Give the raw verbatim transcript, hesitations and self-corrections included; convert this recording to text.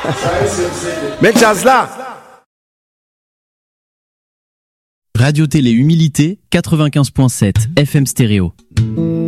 Mais jazz là. Radio Télé Humilité, quatre-vingt-quinze virgule sept F M stéréo.